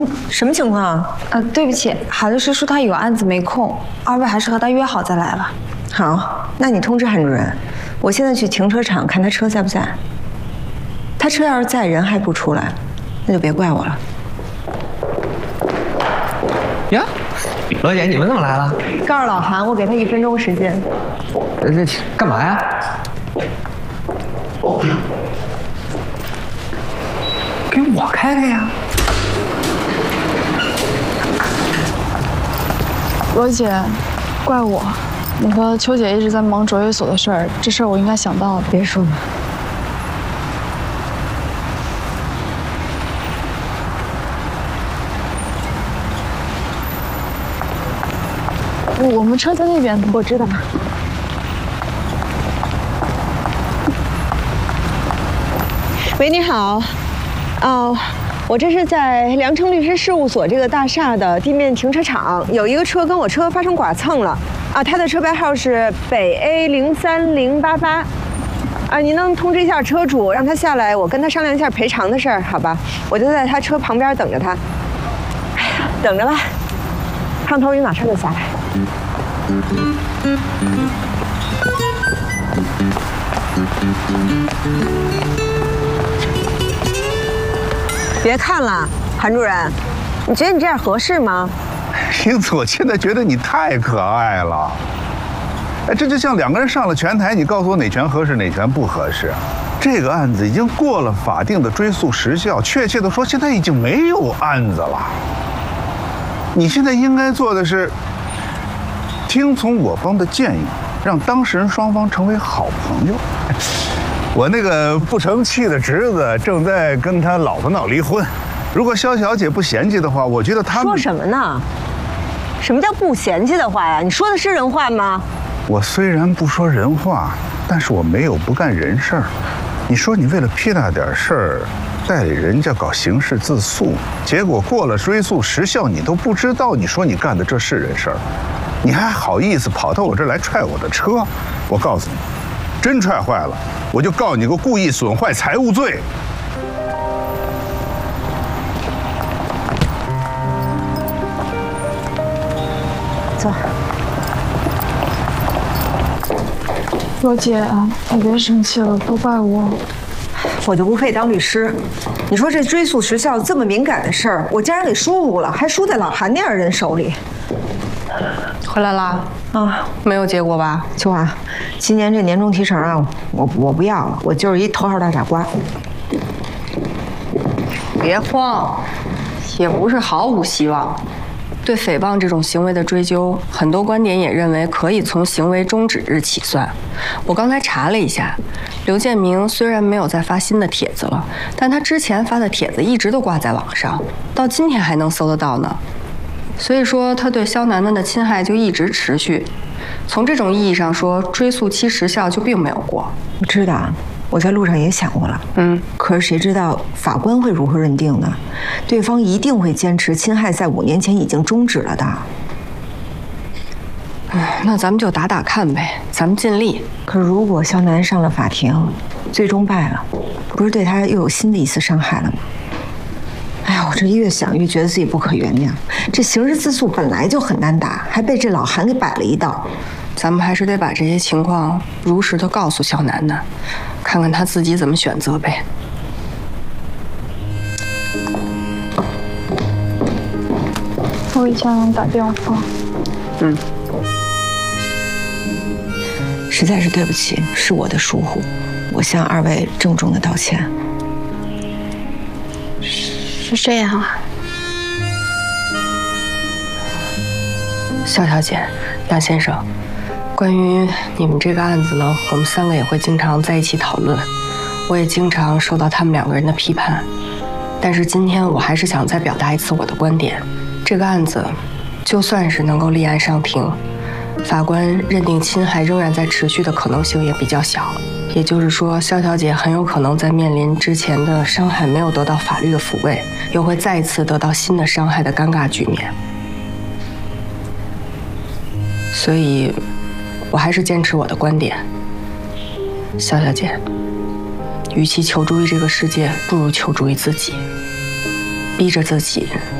什么情况啊？ 对不起，海律师说他有案子没空，二位还是和他约好再来吧。 好，那你通知韩主任，我现在去停车场看他车在不在。他车要是在，人还不出来，那就别怪我了。 呀，罗姐，你们怎么来了？ 告诉老韩，我给他1分钟时间。 这干嘛呀？给我开开呀！ 罗姐，怪我，你和秋姐一直在忙卓越所的事儿，这事儿我应该想到的。 别说了。 我们车在那边，我知道。 喂，你好。我这是在良城律师事务所这个大厦的地面停车场，有一个车跟我车发生剐蹭了。他的车牌号是北 A03088。您能通知一下车主，让他下来，我跟他商量一下赔偿的事儿，好吧？我就在他车旁边等着他。哎呀，等着吧。胖头鱼马上就下来。别看了，韩主任，你觉得你这样合适吗？ 英子，我现在觉得你太可爱了。哎，这就像2个人上了拳台，你告诉我哪拳合适，哪拳不合适。这个案子已经过了法定的追诉时效，确切的说，现在已经没有案子了。你现在应该做的是，听从我方的建议，让当事人双方成为好朋友。我那个不成器的侄子正在跟他老婆闹离婚，如果肖小姐不嫌弃的话，我觉得他们说什么呢？什么叫不嫌弃的话呀？你说的是人话吗？ 我虽然不说人话，但是我没有不干人事儿。你说你为了屁大点事儿，代理人家搞刑事自诉，结果过了追诉时效你都不知道，你说你干的这是人事儿？你还好意思跑到我这儿来踹我的车？我告诉你，真踹坏了，我就告你个故意损坏财物罪。 走。 罗姐，你别生气了，都怪我。 我就不配当律师。你说这追诉时效这么敏感的事儿，我竟然给疏忽了，还输在老韩那样人手里。 回来啦？没有结果吧？ 秋华，今年这年终提成啊，我不要了，我就是一头号大傻瓜。 别慌，也不是毫无希望。对诽谤这种行为的追究，很多观点也认为可以从行为终止日起算。我刚才查了一下，刘建明虽然没有再发新的帖子了，但他之前发的帖子一直都挂在网上，到今天还能搜得到呢。所以说，他对肖楠楠的侵害就一直持续。从这种意义上说，追诉期时效就并没有过。 我知道，我在路上也想过了。可是谁知道法官会如何认定呢？对方一定会坚持侵害在5年前已经终止了的。 那咱们就打打看呗，咱们尽力。 可如果肖楠上了法庭，最终败了，不是对他又有新的一次伤害了吗？哎呀，我这越想越觉得自己不可原谅。这刑事自诉本来就很难打，还被这老韩给摆了一道。 咱们还是得把这些情况如实的告诉肖楠楠，看看他自己怎么选择呗。 我给肖楠打电话。 实在是对不起，是我的疏忽，我向2位郑重的道歉。 是这样啊。 肖小姐，杨先生，关于你们这个案子呢，我们3个也会经常在一起讨论，我也经常受到他们2个人的批判，但是今天我还是想再表达一次我的观点。这个案子，就算是能够立案上庭，法官认定侵害仍然在持续的可能性也比较小，也就是说，肖小姐很有可能在面临之前的伤害没有得到法律的抚慰，又会再一次得到新的伤害的尴尬局面。所以，我还是坚持我的观点。肖小姐，与其求助于这个世界，不如求助于自己，逼着自己